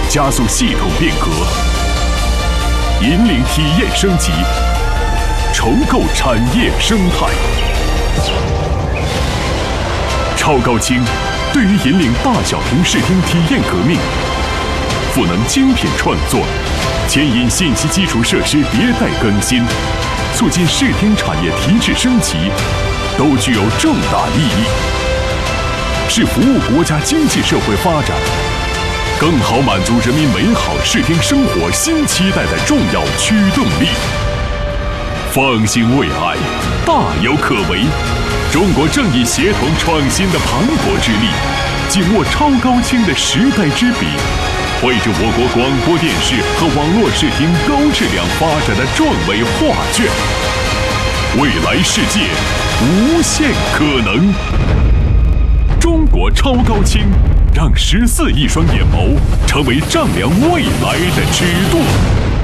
加速系统变革，引领体验升级，重构产业生态。超高清对于引领大小屏视听体验革命，赋能精品创作，牵引信息基础设施迭代更新，促进视听产业提质升级，都具有重大意义，是服务国家经济社会发展，更好满足人民美好视听生活新期待的重要驱动力。放心未来，大有可为。中国正以协同创新的磅礴之力，紧握超高清的时代之笔，绘制我国广播电视和网络视听高质量发展的壮伟画卷。未来世界无限可能。中国超高清，让14亿双眼眸成为丈量未来的尺度。